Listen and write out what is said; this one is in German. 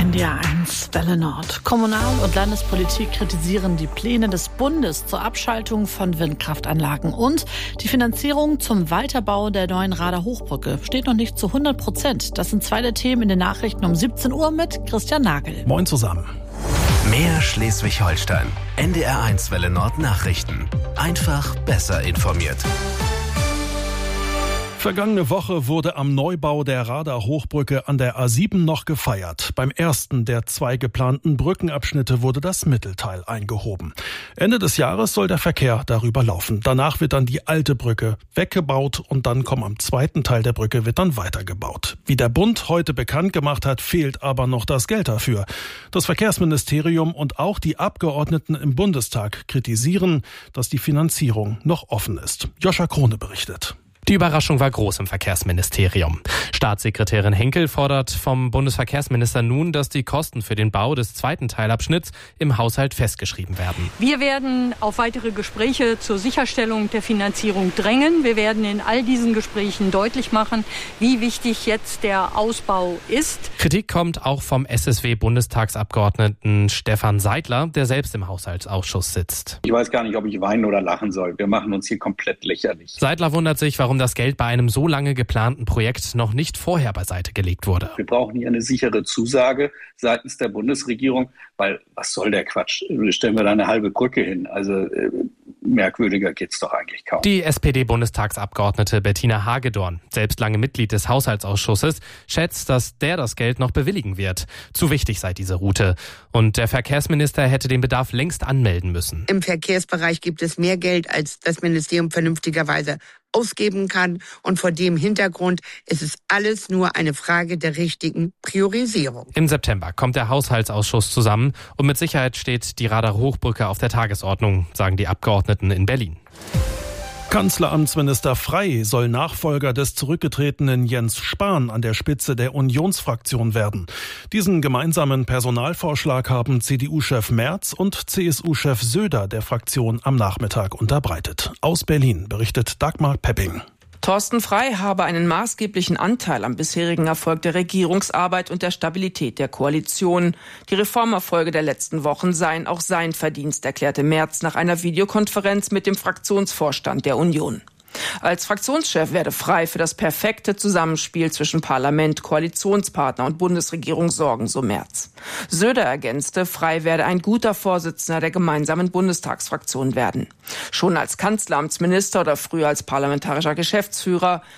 NDR1 Welle Nord. Kommunal- und Landespolitik kritisieren die Pläne des Bundes zur Abschaltung von Windkraftanlagen. Und die Finanzierung zum Weiterbau der neuen Rader Hochbrücke steht noch nicht zu 100%. Das sind zwei der Themen in den Nachrichten um 17 Uhr mit Christian Nagel. Moin zusammen. Mehr Schleswig-Holstein. NDR1 Welle Nord Nachrichten. Einfach besser informiert. Vergangene Woche wurde am Neubau der Rader Hochbrücke an der A7 noch gefeiert. Beim ersten der zwei geplanten Brückenabschnitte wurde das Mittelteil eingehoben. Ende des Jahres soll der Verkehr darüber laufen. Danach wird dann die alte Brücke weggebaut und dann am zweiten Teil der Brücke wird dann weitergebaut. Wie der Bund heute bekannt gemacht hat, fehlt aber noch das Geld dafür. Das Verkehrsministerium und auch die Abgeordneten im Bundestag kritisieren, dass die Finanzierung noch offen ist. Joscha Krone berichtet. Die Überraschung war groß im Verkehrsministerium. Staatssekretärin Henkel fordert vom Bundesverkehrsminister nun, dass die Kosten für den Bau des zweiten Teilabschnitts im Haushalt festgeschrieben werden. Wir werden auf weitere Gespräche zur Sicherstellung der Finanzierung drängen. Wir werden in all diesen Gesprächen deutlich machen, wie wichtig jetzt der Ausbau ist. Kritik kommt auch vom SSW-Bundestagsabgeordneten Stefan Seidler, der selbst im Haushaltsausschuss sitzt. Ich weiß gar nicht, ob ich weinen oder lachen soll. Wir machen uns hier komplett lächerlich. Seidler wundert sich, warum das Geld bei einem so lange geplanten Projekt noch nicht vorher beiseite gelegt wurde. Wir brauchen hier eine sichere Zusage seitens der Bundesregierung, weil was soll der Quatsch? Stellen wir da eine halbe Brücke hin. Also merkwürdiger geht's doch eigentlich kaum. Die SPD-Bundestagsabgeordnete Bettina Hagedorn, selbst lange Mitglied des Haushaltsausschusses, schätzt, dass der das Geld noch bewilligen wird. Zu wichtig sei diese Route. Und der Verkehrsminister hätte den Bedarf längst anmelden müssen. Im Verkehrsbereich gibt es mehr Geld, als das Ministerium vernünftigerweise ausgeben kann. Und vor dem Hintergrund ist es alles nur eine Frage der richtigen Priorisierung. Im September kommt der Haushaltsausschuss zusammen und mit Sicherheit steht die Rader Hochbrücke auf der Tagesordnung, sagen die Abgeordneten in Berlin. Kanzleramtsminister Frey soll Nachfolger des zurückgetretenen Jens Spahn an der Spitze der Unionsfraktion werden. Diesen gemeinsamen Personalvorschlag haben CDU-Chef Merz und CSU-Chef Söder der Fraktion am Nachmittag unterbreitet. Aus Berlin berichtet Dagmar Pepping. Thorsten Frey habe einen maßgeblichen Anteil am bisherigen Erfolg der Regierungsarbeit und der Stabilität der Koalition. Die Reformerfolge der letzten Wochen seien auch sein Verdienst, erklärte Merz nach einer Videokonferenz mit dem Fraktionsvorstand der Union. Als Fraktionschef werde Frey für das perfekte Zusammenspiel zwischen Parlament, Koalitionspartner und Bundesregierung sorgen, so Merz. Söder ergänzte, Frey werde ein guter Vorsitzender der gemeinsamen Bundestagsfraktion werden. Schon als Kanzleramtsminister oder früher als parlamentarischer Geschäftsführer